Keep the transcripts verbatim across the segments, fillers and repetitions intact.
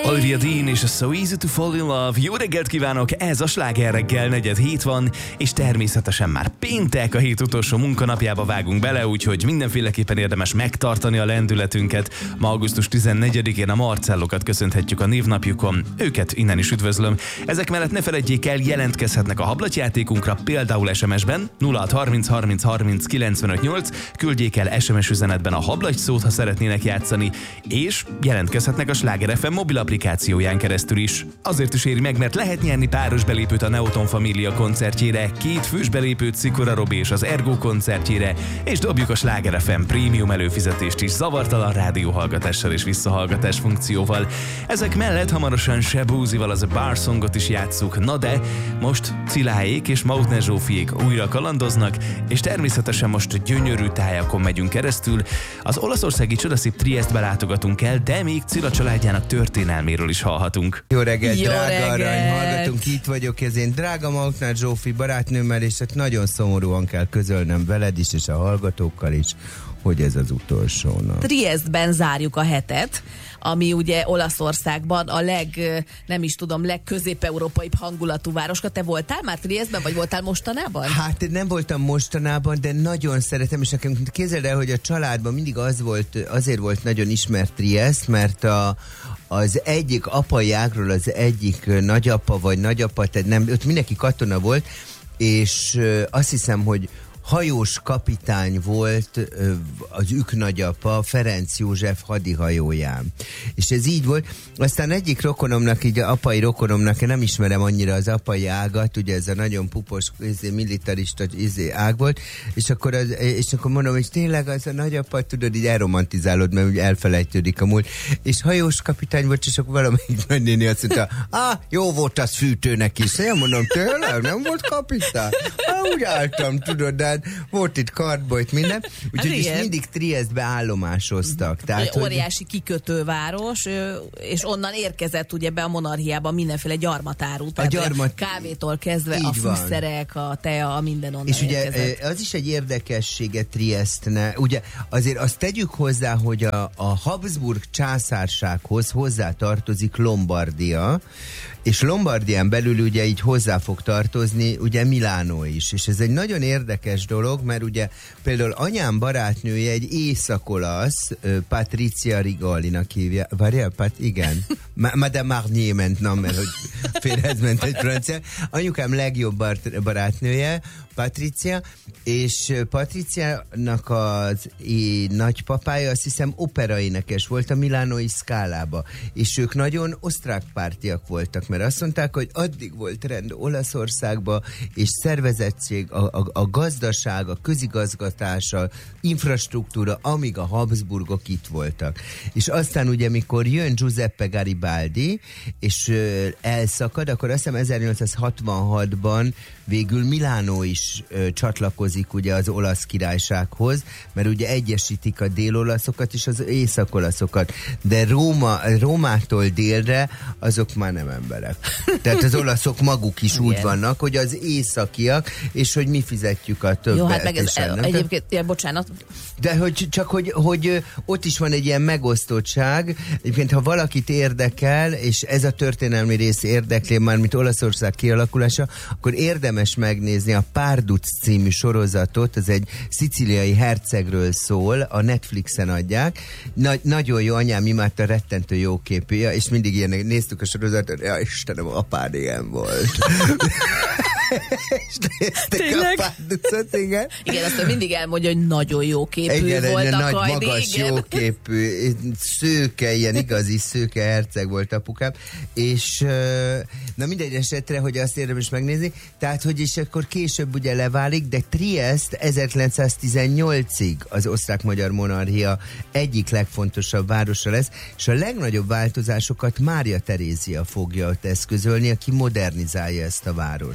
Olivia Dean és a So Easy to Fall in Love. Jó reggelt kívánok, ez a Sláger reggel, negyed hét van, és természetesen már péntek, a hét utolsó munkanapjába vágunk bele, úgyhogy mindenféleképpen érdemes megtartani a lendületünket. Ma augusztus tizennegyedikén a Marcellokat köszönhetjük a névnapjukon, őket innen is üdvözlöm. Ezek mellett ne feledjék el, jelentkezhetnek a hablatyjátékunkra, például es em es-ben nulla hat harminc harminc harminc kilencvenöt nyolc, küldjék el es em es üzenetben a hablaty szót, ha szeretnének játszani, és jelentkezhetnek a Sláger ef em mobil applikációján keresztül is. Azért is éri meg, mert lehet nyerni páros belépőt a Neoton Família koncertjére, két fős belépőt Szikora Robi és az Ergo koncertjére, és dobjuk a Sláger ef em prémium előfizetést is zavartalan rádióhallgatással és visszahallgatás funkcióval. Ezek mellett hamarosan Sebúzival az a Bar Songot is játsszuk, na de most Ciláék és Mautner Zsófiék újra kalandoznak, és természetesen most gyönyörű tájakon megyünk keresztül. Az olaszországi csodaszép Triestbe látogatunk el, de még Cilla családjának történelméről is hallhatunk. Jó reggelt, Jó drága reggelt. arany, hallgatunk, itt vagyok, ez én drága Mautner Zsófi barátnőmmel, és hát nagyon szomorúan kell közölnem veled is, és a hallgatókkal is, hogy ez az utolsó nap. Triestben zárjuk a hetet, ami ugye Olaszországban a leg, nem is tudom, legközép-európai hangulatú városka. Te voltál már Triestben, vagy voltál mostanában? Hát nem voltam mostanában, de nagyon szeretem, és nekem képzeld el, hogy a családban mindig az volt, azért volt nagyon ismert Triest, mert a, az egyik apai ágról az egyik nagyapa vagy nagyapa, tehát nem, ott mindenki katona volt, és azt hiszem, hogy hajós kapitány volt az ők nagyapa, Ferenc József hadihajóján. És ez így volt. Aztán egyik rokonomnak, így a apai rokonomnak, én nem ismerem annyira az apai ágat, ugye ez a nagyon pupos, izé, militarista izé, ág volt, és akkor, az, és akkor mondom, hogy tényleg az a nagyapa, tudod, így elromantizálod, mert úgy elfelejtődik a múlt. És hajós kapitány volt, és akkor valamelyik nagynéni azt mondta, ah, jó volt az fűtőnek is. Én mondom, tényleg, nem volt kapitány? Ah, úgy álltam, tudod, de volt itt kardbolyt, minden. Úgyhogy is mindig Triestbe állomásoztak. Tehát, hogy... Óriási kikötőváros, és onnan érkezett ugye be a monarchiába mindenféle gyarmatárú. Tehát a gyarmat... kávétól kezdve így a fűszerek, van. A tea, a minden onnan és ugye érkezett. Az is egy érdekessége Triestne. Ugye azért azt tegyük hozzá, hogy a, a Habsburg császársághoz hozzá tartozik Lombardia, és Lombardián belül ugye így hozzá fog tartozni ugye Milánó is. És ez egy nagyon érdekes dolog, mert ugye például anyám barátnője egy észak-olasz, Patrizia Rigolinak hívja. Várjál, Pat, igen. Madame Marnier ment, nem, mert hogy félhez ment egy francia. Anyukám legjobb bar- barátnője, Patrizia, és Patriziának az é, nagypapája, azt hiszem operaénekes volt a Milánói Scálába, és ők nagyon osztrákpártiak voltak, mert azt mondták, hogy addig volt rend Olaszországba, és szervezettség, a, a, a gazdaság, a közigazgatás, a infrastruktúra, amíg a Habsburgok itt voltak. És aztán ugye, mikor jön Giuseppe Garibaldi, és ö, elszakad, akkor azt hiszem ezernyolcszázhatvanhatban végül Milánó is ö, csatlakozik ugye az olasz királysághoz, mert ugye egyesítik a délolaszokat és az északolaszokat, de Róma, Rómától délre azok már nem emberek. Tehát az olaszok maguk is úgy vannak, hogy az északiak, és hogy mi fizetjük a többet. Jó, hát meg ez el, egyébként, ja, bocsánat. De hogy csak, hogy, hogy ott is van egy ilyen megosztottság. Egyébként, ha valakit érdekel, és ez a történelmi rész érdekli, mármint Olaszország kialakulása, akkor érdemes megnézni a Párduc című sorozatot, az egy szicíliai hercegről szól, a Netflixen adják. Nagy, nagyon jó, anyám imádta, rettentő jó képű, és mindig ilyen néztük a sorozatot, ja Istenem, apád ilyen volt. És nézték a Párducot, igen. Igen, azt mindig elmondja, hogy nagyon jó képű igen, volt a nagy, Kajdi. magas, igen. jó képű, szőke, ilyen igazi szőke herceg volt apukám, és na mindegy esetre, hogy azt érdemes megnézni, tehát, hogy és akkor később ugye leválik, de Triest ezerkilencszáztizennyolcig az osztrák-magyar monarchia egyik legfontosabb városa lesz, és a legnagyobb változásokat Mária Terézia fogja ott eszközölni, aki modernizálja ezt a várost. És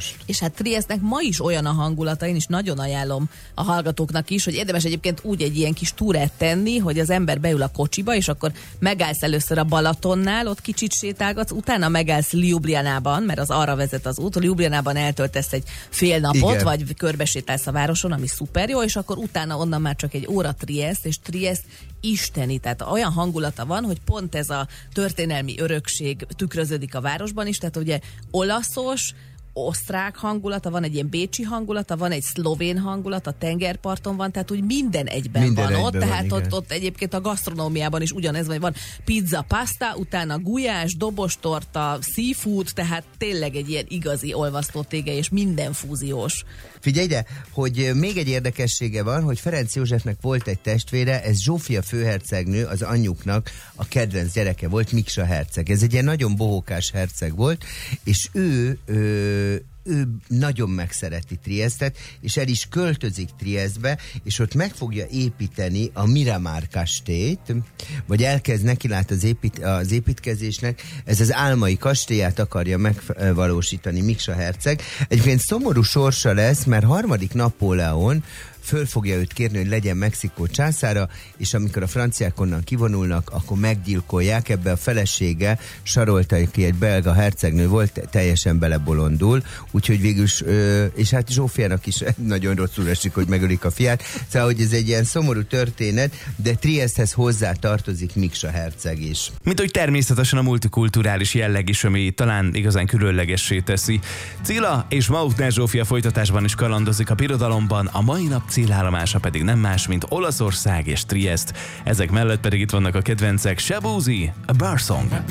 hát Triestnek ma is olyan a hangulata, én is nagyon ajánlom a hallgatóknak is, hogy érdemes egyébként úgy egy ilyen kis túrát tenni, hogy az ember beül a kocsiba, és akkor megállsz először a Balatonnál, ott kicsit sétálgatsz, utána megállsz Ljubljanában, mert az arra vezet az út, Ljubljanában eltöltesz egy fél napot, igen, vagy körbesétálsz a városon, ami szuper jó, és akkor utána onnan már csak egy óra Triest, és Triest isteni, tehát olyan hangulata van, hogy pont ez a történelmi örökség tükröződik a városban is, tehát ugye olaszos, osztrák hangulata, van egy ilyen bécsi hangulata, van egy szlovén hangulat, a tengerparton van, tehát úgy minden egyben minden van egyben ott, van, tehát ott, ott egyébként a gasztronómiában is ugyanez van, van pizza, pasta, utána gulyás, dobostorta, seafood, tehát tényleg egy ilyen igazi olvasztó tége, és minden fúziós. Figyelj ide, hogy még egy érdekessége van, hogy Ferenc Józsefnek volt egy testvére, ez Zsófia főhercegnő, az anyjuknak a kedvenc gyereke volt, Miksa herceg. Ez egy ilyen nagyon bohókás herceg volt, és ő... ő ő nagyon megszereti Triestet, és el is költözik Triestbe, és ott meg fogja építeni a Miramar kastélyt, vagy elkezd nekilát az, épít, az építkezésnek, ez az álmai kastélyát akarja megvalósítani Miksa herceg. Egyébként szomorú sorsa lesz, mert harmadik Napóleon föl fogja őt kérni, hogy legyen Mexikó császára, és amikor a franciák onnan kivonulnak, akkor meggyilkolják. Ebbe a felesége, Sarolta, aki egy belga hercegnő volt, teljesen belebolondul, úgyhogy végülis, és hát Zsófiának is nagyon rosszul esik, hogy megölik a fiát. Szóval, hogy ez egy ilyen szomorú történet, de Triesthez hozzá tartozik Miksa herceg is. Mint hogy természetesen a multikulturális jelleg is, ami talán igazán különlegessé teszi. Cilla és Mautner Zsófia folytatásban is kalandozik a birodalomban, a mai nap célállomása pedig nem más, mint Olaszország és Triest. Ezek mellett pedig itt vannak a kedvencek, Shabuzi, a Bar Song.